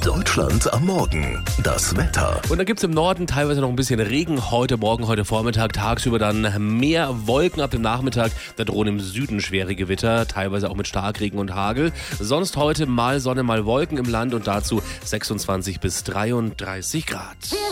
Deutschland am Morgen. Das Wetter. Und da gibt es im Norden teilweise noch ein bisschen Regen. Heute Morgen, heute Vormittag, tagsüber dann mehr Wolken ab dem Nachmittag. Da drohen im Süden schwere Gewitter, teilweise auch mit Starkregen und Hagel. Sonst heute mal Sonne, mal Wolken im Land und dazu 26 bis 33 Grad.